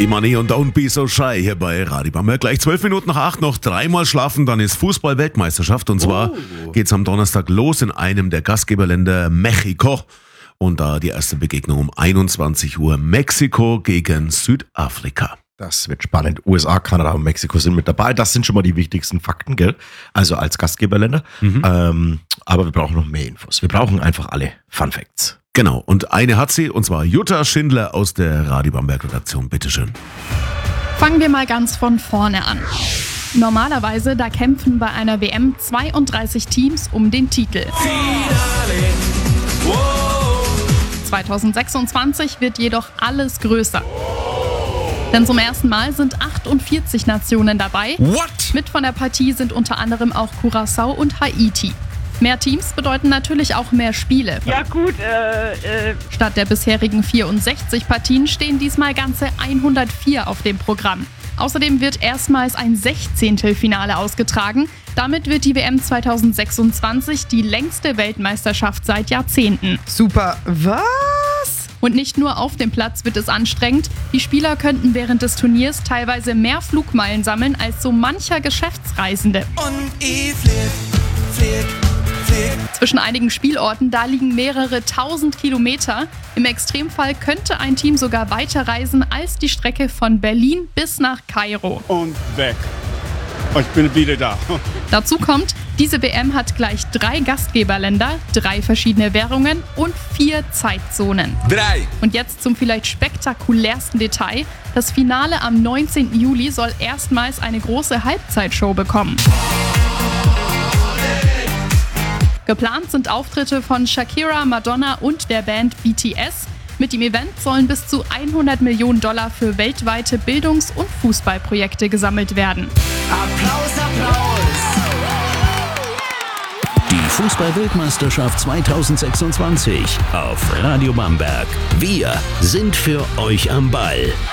Imani und Don't Be So Shy hier bei Radio Bamberg. Gleich 12 Minuten nach 8 noch dreimal schlafen, dann ist Fußball-Weltmeisterschaft. Und zwar geht's am Donnerstag los in einem der Gastgeberländer Mexiko. Und da die erste Begegnung um 21 Uhr Mexiko gegen Südafrika. Das wird spannend. USA, Kanada und Mexiko sind mit dabei. Das sind schon mal die wichtigsten Fakten, gell? Also als Gastgeberländer. Aber wir brauchen noch mehr Infos. Wir brauchen einfach alle Fun Facts. Genau, und eine hat sie, und zwar Jutta Schindler aus der Radio Bamberg-Redaktion. Bitteschön. Fangen wir mal ganz von vorne an. Normalerweise, da kämpfen bei einer WM 32 Teams um den Titel. 2026 wird jedoch alles größer. Denn zum ersten Mal sind 48 Nationen dabei. What? Mit von der Partie sind unter anderem auch Curaçao und Haiti. Mehr Teams bedeuten natürlich auch mehr Spiele. Ja gut, Statt der bisherigen 64 Partien stehen diesmal ganze 104 auf dem Programm. Außerdem wird erstmals ein 16. Finale ausgetragen. Damit wird die WM 2026 die längste Weltmeisterschaft seit Jahrzehnten. super, was? Und nicht nur auf dem Platz wird es anstrengend. Die Spieler könnten während des Turniers teilweise mehr Flugmeilen sammeln als so mancher Geschäftsreisende. Und ich flieg. Zwischen einigen Spielorten, da liegen mehrere 1000 Kilometer. Im Extremfall könnte ein Team sogar weiter reisen als die Strecke von Berlin bis nach Kairo. Und weg. Ich bin wieder da. Dazu kommt, diese WM hat gleich 3 Gastgeberländer, 3 verschiedene Währungen und 4 Zeitzonen. 3. Und jetzt zum vielleicht spektakulärsten Detail. Das Finale am 19. Juli soll erstmals eine große Halbzeitshow bekommen. Geplant sind Auftritte von Shakira, Madonna und der Band BTS. Mit dem Event sollen bis zu $100 Millionen für weltweite Bildungs- und Fußballprojekte gesammelt werden. Applaus, Applaus. Die Fußball-Weltmeisterschaft 2026 auf Radio Bamberg. Wir sind für euch am Ball.